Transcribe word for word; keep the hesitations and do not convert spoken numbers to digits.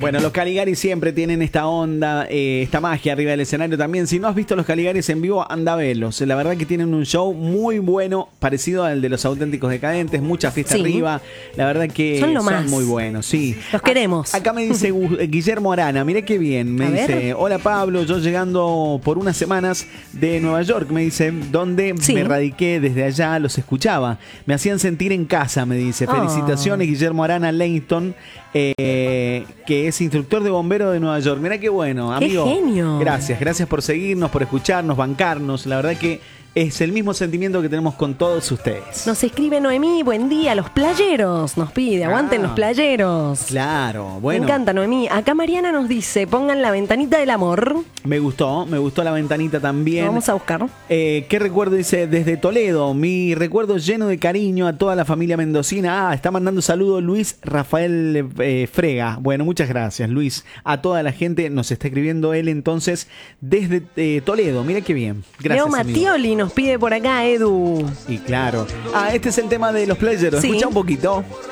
Bueno, los Caligaris siempre tienen esta onda, eh, esta magia arriba del escenario también. Si no has visto los Caligaris en vivo, anda a verlos. La verdad que tienen un show muy bueno, parecido al de los Auténticos Decadentes, mucha fiesta Sí. arriba. La verdad que Son lo son más. muy buenos, sí. Los queremos. A- acá me dice Gu- Guillermo Arana, mirá qué bien. Me A dice, ver. hola Pablo, yo llegando por unas semanas de Nueva York, me dice, donde Sí. me radiqué desde allá, los escuchaba. Me hacían sentir en casa, me dice. Oh. Felicitaciones, Guillermo Arana Leighton, eh, que es instructor de bombero de Nueva York. Mirá qué bueno, ¡Qué amigo. genio! Gracias, gracias por seguirnos, por escucharnos, bancarnos. La verdad que es el mismo sentimiento que tenemos con todos ustedes. Nos escribe Noemí, buen día, los playeros. Nos pide, aguanten Ah. los playeros. Claro, bueno. Me encanta, Noemí. Acá Mariana nos dice, pongan la ventanita del amor. Me gustó, me gustó la ventanita también. Lo vamos a buscar. Eh, ¿Qué recuerdo? Dice, desde Toledo, mi recuerdo lleno de cariño a toda la familia mendocina. Ah, está mandando saludos Luis Rafael eh, Frega. Bueno, muchas gracias, Luis. A toda la gente nos está escribiendo él entonces desde eh, Toledo. Mira qué bien. Gracias, Leo amigo. Mattioli nos pide por acá, Edu. Y claro. Ah, este es el tema de los playeros. Sí. Escucha un poquito.